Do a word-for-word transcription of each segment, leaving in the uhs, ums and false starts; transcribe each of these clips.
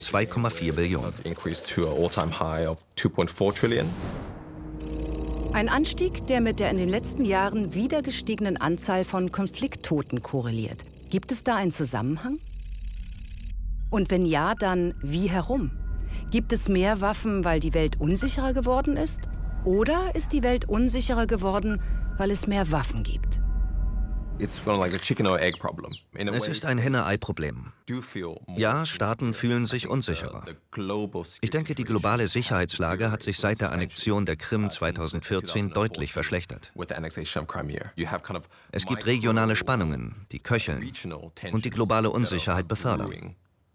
zwei Komma vier Billionen. Ein Anstieg, der mit der in den letzten Jahren wieder gestiegenen Anzahl von Konflikttoten korreliert. Gibt es da einen Zusammenhang? Und wenn ja, dann wie herum? Gibt es mehr Waffen, weil die Welt unsicherer geworden ist? Oder ist die Welt unsicherer geworden, weil es mehr Waffen gibt? Es ist ein Henne-Ei-Problem. Ja, Staaten fühlen sich unsicherer. Ich denke, die globale Sicherheitslage hat sich seit der Annexion der Krim zweitausendvierzehn deutlich verschlechtert. Es gibt regionale Spannungen, die köcheln und die globale Unsicherheit befördern.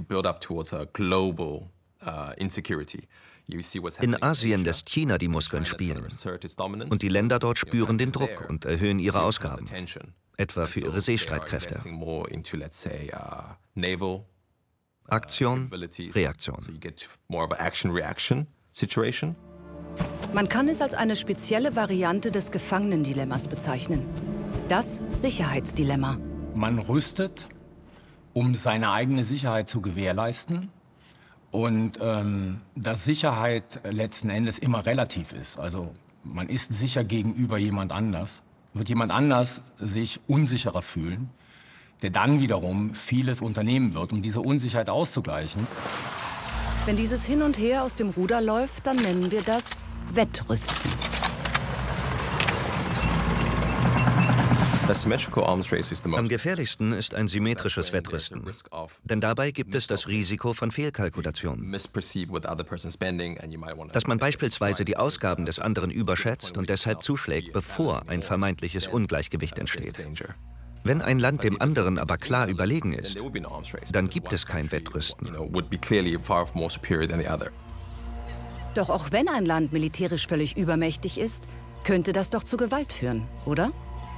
In Asien lässt China die Muskeln spielen. Und die Länder dort spüren den Druck und erhöhen ihre Ausgaben. Etwa für ihre Seestreitkräfte. Aktion, Reaktion. Man kann es als eine spezielle Variante des Gefangenendilemmas bezeichnen. Das Sicherheitsdilemma. Man rüstet, um seine eigene Sicherheit zu gewährleisten. Und ähm, dass Sicherheit letzten Endes immer relativ ist. Also man ist sicher gegenüber jemand anders. Wird jemand anders sich unsicherer fühlen, der dann wiederum vieles unternehmen wird, um diese Unsicherheit auszugleichen. Wenn dieses Hin und Her aus dem Ruder läuft, dann nennen wir das Wettrüsten. Am gefährlichsten ist ein symmetrisches Wettrüsten, denn dabei gibt es das Risiko von Fehlkalkulationen. Dass man beispielsweise die Ausgaben des anderen überschätzt und deshalb zuschlägt, bevor ein vermeintliches Ungleichgewicht entsteht. Wenn ein Land dem anderen aber klar überlegen ist, dann gibt es kein Wettrüsten. Doch auch wenn ein Land militärisch völlig übermächtig ist, könnte das doch zu Gewalt führen, oder?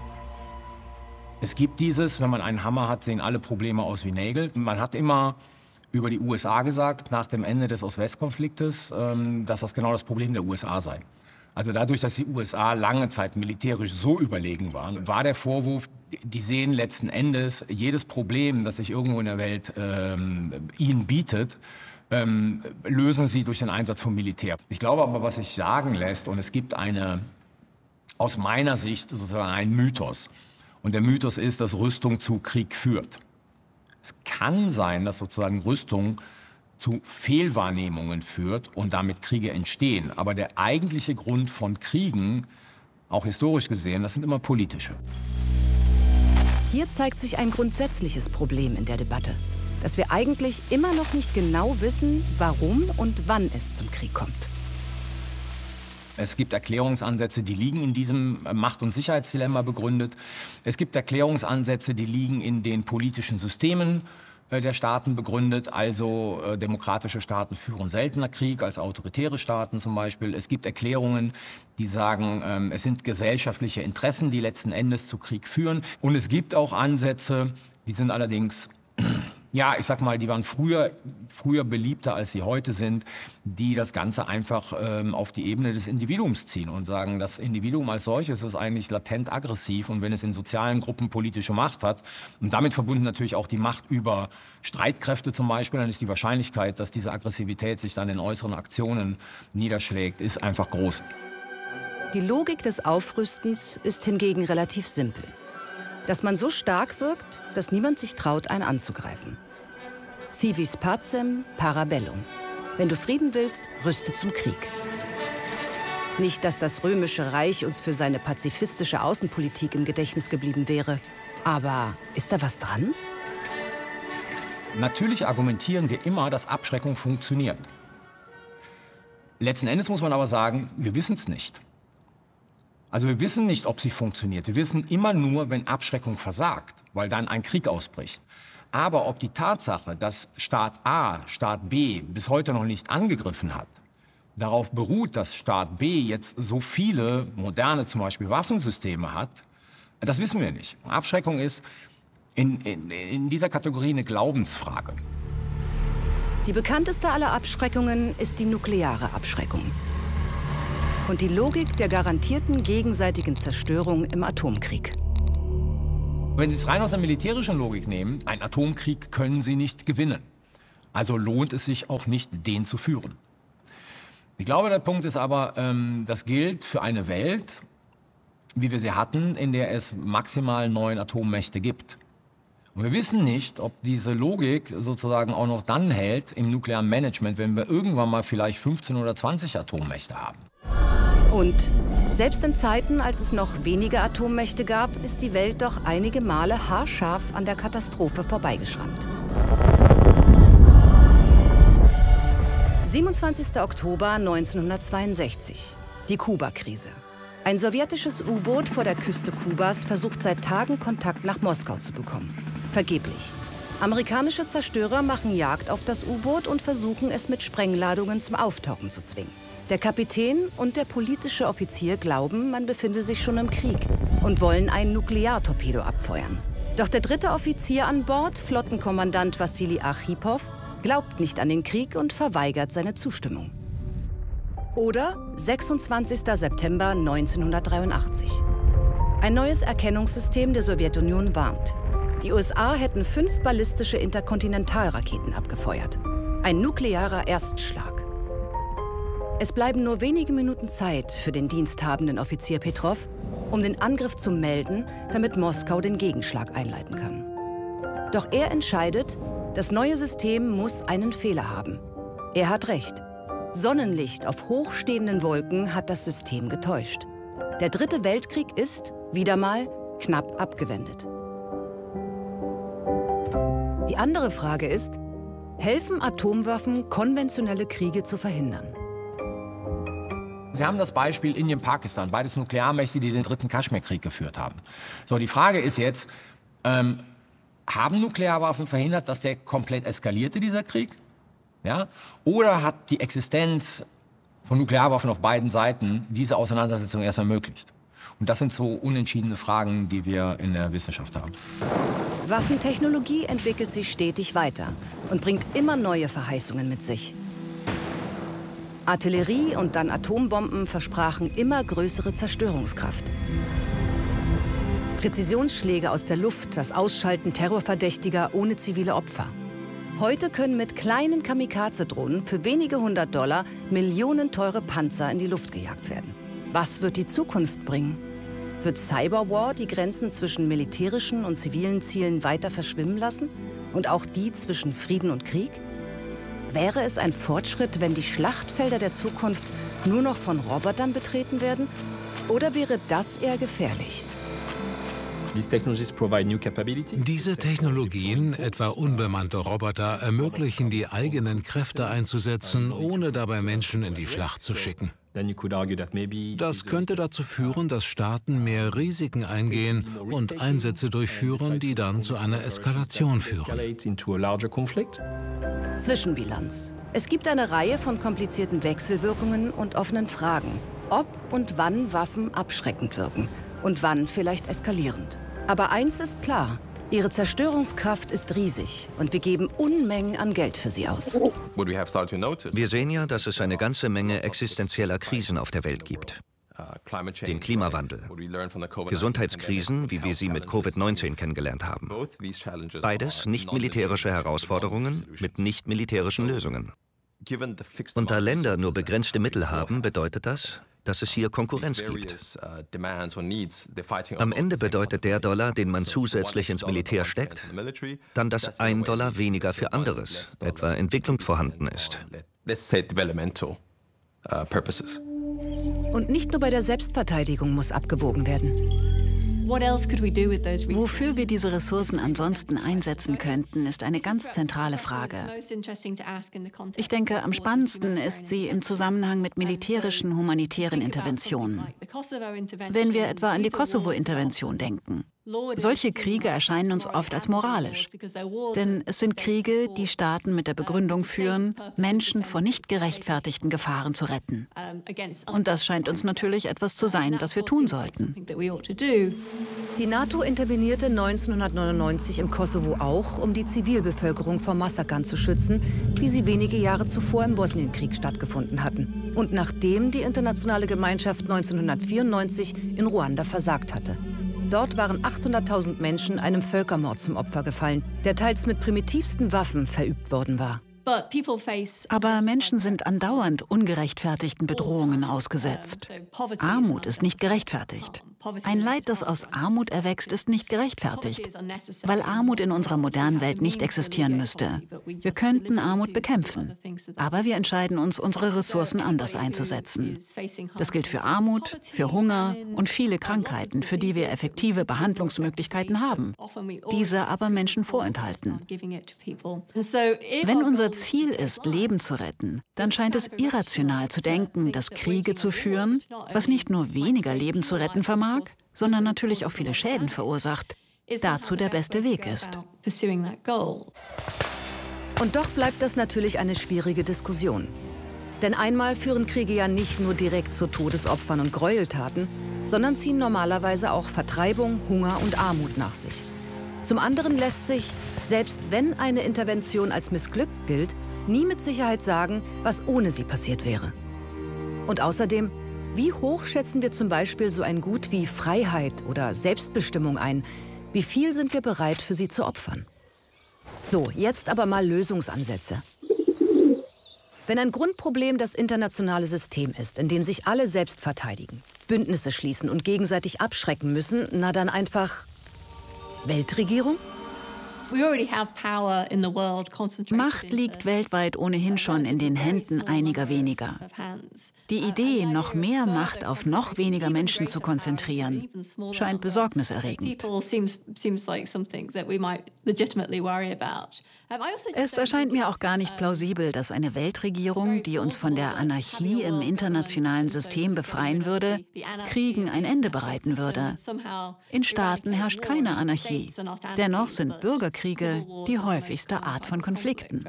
Es gibt dieses, wenn man einen Hammer hat, sehen alle Probleme aus wie Nägel. Man hat immer über die U S A gesagt, nach dem Ende des Ost-West-Konfliktes, dass das genau das Problem der U S A sei. Also dadurch, dass die U S A lange Zeit militärisch so überlegen waren, war der Vorwurf, die sehen letzten Endes jedes Problem, das sich irgendwo in der Welt ähm, ihnen bietet, ähm, lösen sie durch den Einsatz von Militär. Ich glaube aber, was sich sagen lässt, und es gibt eine, aus meiner Sicht sozusagen einen Mythos. Und der Mythos ist, dass Rüstung zu Krieg führt. Es kann sein, dass sozusagen Rüstung zu Fehlwahrnehmungen führt und damit Kriege entstehen. Aber der eigentliche Grund von Kriegen, auch historisch gesehen, das sind immer politische. Hier zeigt sich ein grundsätzliches Problem in der Debatte, dass wir eigentlich immer noch nicht genau wissen, warum und wann es zum Krieg kommt. Es gibt Erklärungsansätze, die liegen in diesem Macht- und Sicherheitsdilemma begründet. Es gibt Erklärungsansätze, die liegen in den politischen Systemen der Staaten begründet. Also äh, demokratische Staaten führen seltener Krieg als autoritäre Staaten zum Beispiel. Es gibt Erklärungen, die sagen, ähm, es sind gesellschaftliche Interessen, die letzten Endes zu Krieg führen. Und es gibt auch Ansätze, die sind allerdings... Ja, ich sag mal, die waren früher, früher beliebter, als sie heute sind, die das Ganze einfach ähm, auf die Ebene des Individuums ziehen und sagen, das Individuum als solches ist eigentlich latent aggressiv und wenn es in sozialen Gruppen politische Macht hat und damit verbunden natürlich auch die Macht über Streitkräfte zum Beispiel, dann ist die Wahrscheinlichkeit, dass diese Aggressivität sich dann in äußeren Aktionen niederschlägt, ist einfach groß. Die Logik des Aufrüstens ist hingegen relativ simpel. Dass man so stark wirkt, dass niemand sich traut, einen anzugreifen. Si vis pacem, para bellum. Wenn du Frieden willst, rüste zum Krieg. Nicht, dass das Römische Reich uns für seine pazifistische Außenpolitik im Gedächtnis geblieben wäre. Aber ist da was dran? Natürlich argumentieren wir immer, dass Abschreckung funktioniert. Letzten Endes muss man aber sagen, wir wissen es nicht. Also wir wissen nicht, ob sie funktioniert. Wir wissen immer nur, wenn Abschreckung versagt, weil dann ein Krieg ausbricht. Aber ob die Tatsache, dass Staat A Staat B bis heute noch nicht angegriffen hat, darauf beruht, dass Staat B jetzt so viele moderne, zum Beispiel Waffensysteme hat, das wissen wir nicht. Abschreckung ist in, in, in dieser Kategorie eine Glaubensfrage. Die bekannteste aller Abschreckungen ist die nukleare Abschreckung. Und die Logik der garantierten gegenseitigen Zerstörung im Atomkrieg. Wenn Sie es rein aus der militärischen Logik nehmen, einen Atomkrieg können Sie nicht gewinnen. Also lohnt es sich auch nicht, den zu führen. Ich glaube, der Punkt ist aber, ähm, das gilt für eine Welt, wie wir sie hatten, in der es maximal neun Atommächte gibt. Und wir wissen nicht, ob diese Logik sozusagen auch noch dann hält im nuklearen Management, wenn wir irgendwann mal vielleicht fünfzehn oder zwanzig Atommächte haben. Und selbst in Zeiten, als es noch wenige Atommächte gab, ist die Welt doch einige Male haarscharf an der Katastrophe vorbeigeschrammt. siebenundzwanzigster Oktober neunzehnhundertzweiundsechzig. Die Kuba-Krise. Ein sowjetisches U-Boot vor der Küste Kubas versucht seit Tagen Kontakt nach Moskau zu bekommen. Vergeblich. Amerikanische Zerstörer machen Jagd auf das U-Boot und versuchen es mit Sprengladungen zum Auftauchen zu zwingen. Der Kapitän und der politische Offizier glauben, man befinde sich schon im Krieg und wollen ein Nukleartorpedo abfeuern. Doch der dritte Offizier an Bord, Flottenkommandant Wassili Archipow, glaubt nicht an den Krieg und verweigert seine Zustimmung. Oder sechsundzwanzigster September neunzehnhundertdreiundachtzig. Ein neues Erkennungssystem der Sowjetunion warnt. Die U S A hätten fünf ballistische Interkontinentalraketen abgefeuert. Ein nuklearer Erstschlag. Es bleiben nur wenige Minuten Zeit für den diensthabenden Offizier Petrov, um den Angriff zu melden, damit Moskau den Gegenschlag einleiten kann. Doch er entscheidet, das neue System muss einen Fehler haben. Er hat recht. Sonnenlicht auf hochstehenden Wolken hat das System getäuscht. Der Dritte Weltkrieg ist, wieder mal, knapp abgewendet. Die andere Frage ist, helfen Atomwaffen, konventionelle Kriege zu verhindern? Sie haben das Beispiel Indien-Pakistan, beides Nuklearmächte, die den dritten Kaschmirkrieg geführt haben. So, die Frage ist jetzt, ähm, haben Nuklearwaffen verhindert, dass der komplett eskalierte, dieser Krieg? Ja? Oder hat die Existenz von Nuklearwaffen auf beiden Seiten diese Auseinandersetzung erst ermöglicht? Und das sind so unentschiedene Fragen, die wir in der Wissenschaft haben. Waffentechnologie entwickelt sich stetig weiter und bringt immer neue Verheißungen mit sich. Artillerie und dann Atombomben versprachen immer größere Zerstörungskraft. Präzisionsschläge aus der Luft, das Ausschalten Terrorverdächtiger ohne zivile Opfer. Heute können mit kleinen Kamikaze-Drohnen für wenige hundert Dollar millionenteure Panzer in die Luft gejagt werden. Was wird die Zukunft bringen? Wird Cyberwar die Grenzen zwischen militärischen und zivilen Zielen weiter verschwimmen lassen? Und auch die zwischen Frieden und Krieg? Wäre es ein Fortschritt, wenn die Schlachtfelder der Zukunft nur noch von Robotern betreten werden? Oder wäre das eher gefährlich? Diese Technologien, etwa unbemannte Roboter, ermöglichen, die eigenen Kräfte einzusetzen, ohne dabei Menschen in die Schlacht zu schicken. Das könnte dazu führen, dass Staaten mehr Risiken eingehen und Einsätze durchführen, die dann zu einer Eskalation führen. Zwischenbilanz. Es gibt eine Reihe von komplizierten Wechselwirkungen und offenen Fragen, ob und wann Waffen abschreckend wirken und wann vielleicht eskalierend. Aber eins ist klar, ihre Zerstörungskraft ist riesig und wir geben Unmengen an Geld für sie aus. Wir sehen ja, dass es eine ganze Menge existenzieller Krisen auf der Welt gibt. Den Klimawandel, Gesundheitskrisen, wie wir sie mit Covid neunzehn kennengelernt haben. Beides nicht militärische Herausforderungen mit nicht militärischen Lösungen. Und da Länder nur begrenzte Mittel haben, bedeutet das, dass es hier Konkurrenz gibt. Am Ende bedeutet der Dollar, den man zusätzlich ins Militär steckt, dann, dass ein Dollar weniger für anderes, etwa Entwicklung, vorhanden ist. Und nicht nur bei der Selbstverteidigung muss abgewogen werden. Wofür wir diese Ressourcen ansonsten einsetzen könnten, ist eine ganz zentrale Frage. Ich denke, am spannendsten ist sie im Zusammenhang mit militärischen, humanitären Interventionen. Wenn wir etwa an die Kosovo-Intervention denken. Solche Kriege erscheinen uns oft als moralisch. Denn es sind Kriege, die Staaten mit der Begründung führen, Menschen vor nicht gerechtfertigten Gefahren zu retten. Und das scheint uns natürlich etwas zu sein, das wir tun sollten. Die NATO intervenierte neunzehnhundertneunundneunzig im Kosovo auch, um die Zivilbevölkerung vor Massakern zu schützen, wie sie wenige Jahre zuvor im Bosnienkrieg stattgefunden hatten. Und nachdem die internationale Gemeinschaft neunzehnhundertvierundneunzig in Ruanda versagt hatte. Dort waren achthunderttausend Menschen einem Völkermord zum Opfer gefallen, der teils mit primitivsten Waffen verübt worden war. Aber Menschen sind andauernd ungerechtfertigten Bedrohungen ausgesetzt. Armut ist nicht gerechtfertigt. Ein Leid, das aus Armut erwächst, ist nicht gerechtfertigt, weil Armut in unserer modernen Welt nicht existieren müsste. Wir könnten Armut bekämpfen, aber wir entscheiden uns, unsere Ressourcen anders einzusetzen. Das gilt für Armut, für Hunger und viele Krankheiten, für die wir effektive Behandlungsmöglichkeiten haben, diese aber Menschen vorenthalten. Wenn unser Ziel ist, Leben zu retten, dann scheint es irrational zu denken, dass Kriege zu führen, was nicht nur weniger Leben zu retten vermag, sondern natürlich auch viele Schäden verursacht, dazu der beste Weg ist. Und doch bleibt das natürlich eine schwierige Diskussion. Denn einmal führen Kriege ja nicht nur direkt zu Todesopfern und Gräueltaten, sondern ziehen normalerweise auch Vertreibung, Hunger und Armut nach sich. Zum anderen lässt sich, selbst wenn eine Intervention als missglückt gilt, nie mit Sicherheit sagen, was ohne sie passiert wäre. Und außerdem, wie hoch schätzen wir zum Beispiel so ein Gut wie Freiheit oder Selbstbestimmung ein? Wie viel sind wir bereit, für sie zu opfern? So, jetzt aber mal Lösungsansätze. Wenn ein Grundproblem das internationale System ist, in dem sich alle selbst verteidigen, Bündnisse schließen und gegenseitig abschrecken müssen, na dann einfach Weltregierung? Macht liegt weltweit ohnehin schon in den Händen einiger weniger. Die Idee, noch mehr Macht auf noch weniger Menschen zu konzentrieren, scheint besorgniserregend. Es erscheint mir auch gar nicht plausibel, dass eine Weltregierung, die uns von der Anarchie im internationalen System befreien würde, Kriegen ein Ende bereiten würde. In Staaten herrscht keine Anarchie. Dennoch sind Bürgerkriege die häufigste Art von Konflikten.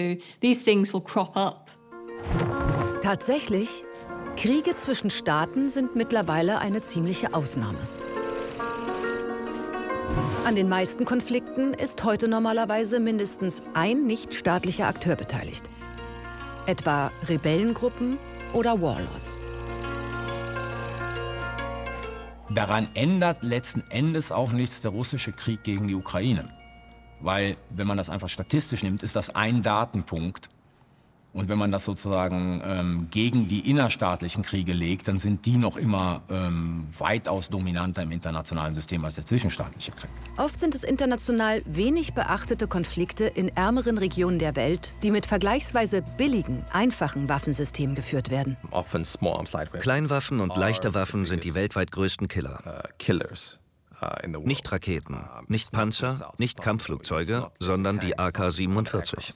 Tatsächlich, Kriege zwischen Staaten sind mittlerweile eine ziemliche Ausnahme. An den meisten Konflikten ist heute normalerweise mindestens ein nichtstaatlicher Akteur beteiligt. Etwa Rebellengruppen oder Warlords. Daran ändert letzten Endes auch nichts der russische Krieg gegen die Ukraine. Weil, wenn man das einfach statistisch nimmt, ist das ein Datenpunkt. Und wenn man das sozusagen ähm, gegen die innerstaatlichen Kriege legt, dann sind die noch immer ähm, weitaus dominanter im internationalen System als der zwischenstaatliche Krieg. Oft sind es international wenig beachtete Konflikte in ärmeren Regionen der Welt, die mit vergleichsweise billigen, einfachen Waffensystemen geführt werden. Kleinwaffen und leichte Waffen sind die weltweit größten Killer. Nicht Raketen, nicht Panzer, nicht Kampfflugzeuge, sondern die A K siebenundvierzig.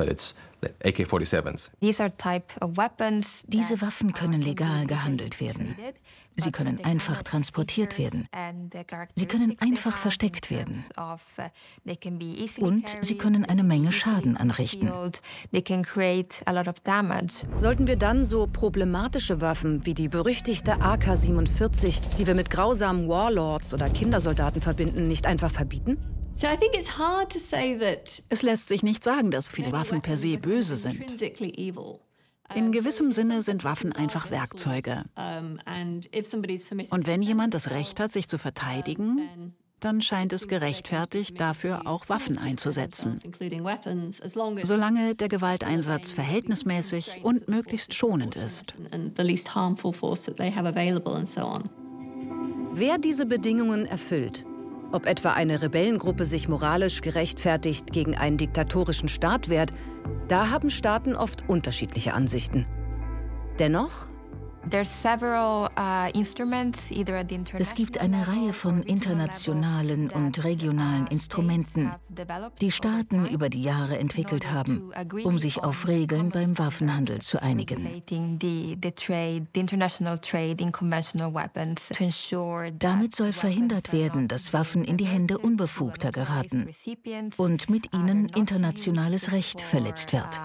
Diese Waffen können legal gehandelt werden. Sie können einfach transportiert werden. Sie können einfach versteckt werden. Und sie können eine Menge Schaden anrichten. Sollten wir dann so problematische Waffen wie die berüchtigte A K siebenundvierzig, die wir mit grausamen Warlords oder Kindersoldaten verbinden, nicht einfach verbieten? Es lässt sich nicht sagen, dass viele Waffen per se böse sind. In gewissem Sinne sind Waffen einfach Werkzeuge. Und wenn jemand das Recht hat, sich zu verteidigen, dann scheint es gerechtfertigt, dafür auch Waffen einzusetzen. Solange der Gewalteinsatz verhältnismäßig und möglichst schonend ist. Wer diese Bedingungen erfüllt, ob etwa eine Rebellengruppe sich moralisch gerechtfertigt gegen einen diktatorischen Staat wehrt, da haben Staaten oft unterschiedliche Ansichten. Dennoch, es gibt eine Reihe von internationalen und regionalen Instrumenten, die Staaten über die Jahre entwickelt haben, um sich auf Regeln beim Waffenhandel zu einigen. Damit soll verhindert werden, dass Waffen in die Hände Unbefugter geraten und mit ihnen internationales Recht verletzt wird.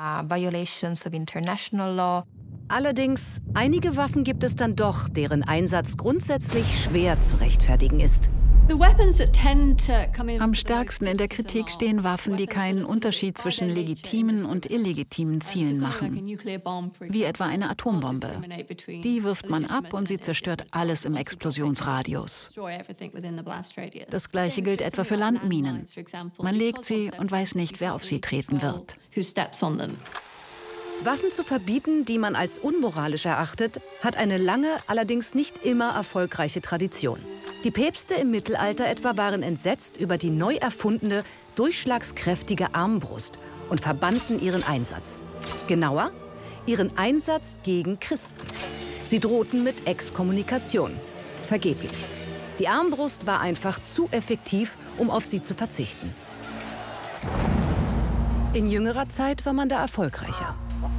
allerdings, einige Waffen gibt es dann doch, deren Einsatz grundsätzlich schwer zu rechtfertigen ist. Am stärksten in der Kritik stehen Waffen, die keinen Unterschied zwischen legitimen und illegitimen Zielen machen, wie etwa eine Atombombe. Die wirft man ab und sie zerstört alles im Explosionsradius. Das Gleiche gilt etwa für Landminen. Man legt sie und weiß nicht, wer auf sie treten wird. Waffen zu verbieten, die man als unmoralisch erachtet, hat eine lange, allerdings nicht immer erfolgreiche Tradition. Die Päpste im Mittelalter etwa waren entsetzt über die neu erfundene, durchschlagskräftige Armbrust und verbannten ihren Einsatz. Genauer, ihren Einsatz gegen Christen. Sie drohten mit Exkommunikation. Vergeblich. Die Armbrust war einfach zu effektiv, um auf sie zu verzichten. In jüngerer Zeit war man da erfolgreicher.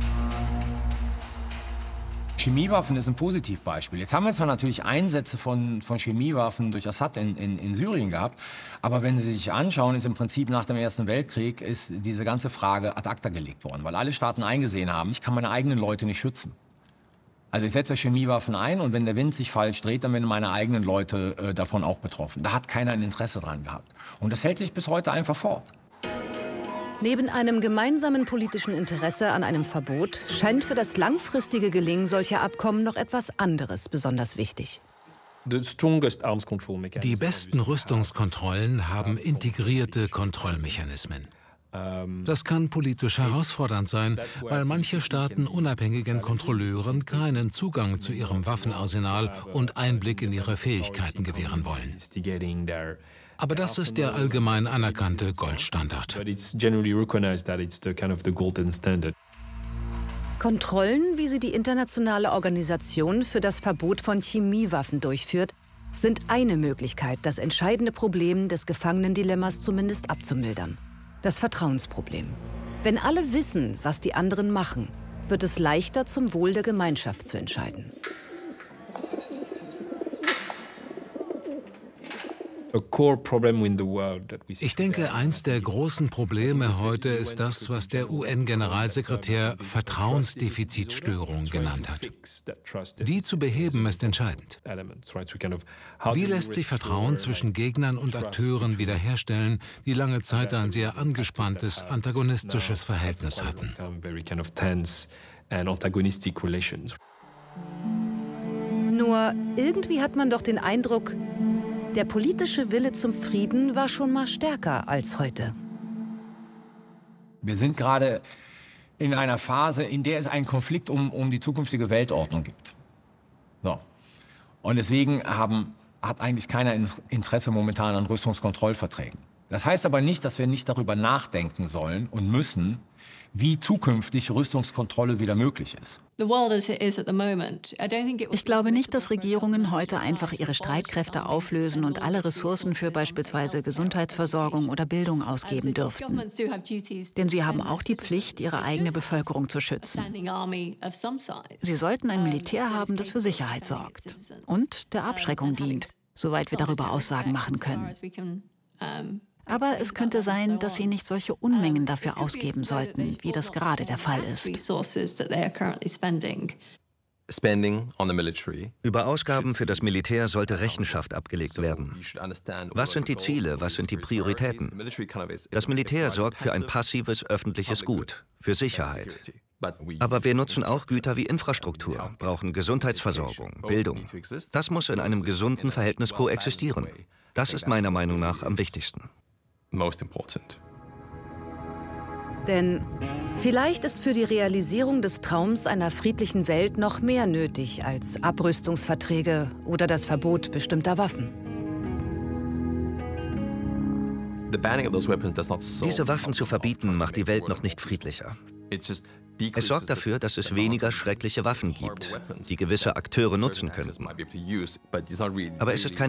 Chemiewaffen ist ein Positivbeispiel. Jetzt haben wir zwar natürlich Einsätze von, von Chemiewaffen durch Assad in, in, in Syrien gehabt, aber wenn Sie sich anschauen, ist im Prinzip nach dem Ersten Weltkrieg ist diese ganze Frage ad acta gelegt worden, weil alle Staaten eingesehen haben, ich kann meine eigenen Leute nicht schützen. Also ich setze Chemiewaffen ein und wenn der Wind sich falsch dreht, dann werden meine eigenen Leute äh, davon auch betroffen. Da hat keiner ein Interesse dran gehabt. Und das hält sich bis heute einfach fort. Neben einem gemeinsamen politischen Interesse an einem Verbot scheint für das langfristige Gelingen solcher Abkommen noch etwas anderes besonders wichtig. Die besten Rüstungskontrollen haben integrierte Kontrollmechanismen. Das kann politisch herausfordernd sein, weil manche Staaten unabhängigen Kontrolleuren keinen Zugang zu ihrem Waffenarsenal und Einblick in ihre Fähigkeiten gewähren wollen. Aber das ist der allgemein anerkannte Goldstandard. Kontrollen, wie sie die Internationale Organisation für das Verbot von Chemiewaffen durchführt, sind eine Möglichkeit, das entscheidende Problem des Gefangenendilemmas zumindest abzumildern. Das Vertrauensproblem. Wenn alle wissen, was die anderen machen, wird es leichter, zum Wohl der Gemeinschaft zu entscheiden. Ich denke, eins der großen Probleme heute ist das, was der U N-Generalsekretär Vertrauensdefizitstörung genannt hat. Die zu beheben ist entscheidend. Wie lässt sich Vertrauen zwischen Gegnern und Akteuren wiederherstellen, die lange Zeit ein sehr angespanntes, antagonistisches Verhältnis hatten? Nur irgendwie hat man doch den Eindruck, der politische Wille zum Frieden war schon mal stärker als heute. Wir sind gerade in einer Phase, in der es einen Konflikt um, um die zukünftige Weltordnung gibt. So. Und deswegen haben, hat eigentlich keiner Interesse momentan an Rüstungskontrollverträgen. Das heißt aber nicht, dass wir nicht darüber nachdenken sollen und müssen, wie zukünftig Rüstungskontrolle wieder möglich ist. Ich glaube nicht, dass Regierungen heute einfach ihre Streitkräfte auflösen und alle Ressourcen für beispielsweise Gesundheitsversorgung oder Bildung ausgeben dürften. Denn sie haben auch die Pflicht, ihre eigene Bevölkerung zu schützen. Sie sollten ein Militär haben, das für Sicherheit sorgt und der Abschreckung dient, soweit wir darüber Aussagen machen können. Aber es könnte sein, dass sie nicht solche Unmengen dafür ausgeben sollten, wie das gerade der Fall ist. Über Ausgaben für das Militär sollte Rechenschaft abgelegt werden. Was sind die Ziele, was sind die Prioritäten? Das Militär sorgt für ein passives öffentliches Gut, für Sicherheit. Aber wir nutzen auch Güter wie Infrastruktur, brauchen Gesundheitsversorgung, Bildung. Das muss in einem gesunden Verhältnis koexistieren. Das ist meiner Meinung nach am wichtigsten. Most important. Denn vielleicht ist für die Realisierung des Traums einer friedlichen Welt noch mehr nötig als Abrüstungsverträge oder das Verbot bestimmter Waffen. Diese Waffen zu verbieten, macht die Welt noch nicht friedlicher. Es sorgt dafür, dass es weniger schreckliche Waffen gibt, die gewisse Akteure nutzen könnten. Aber es ist keine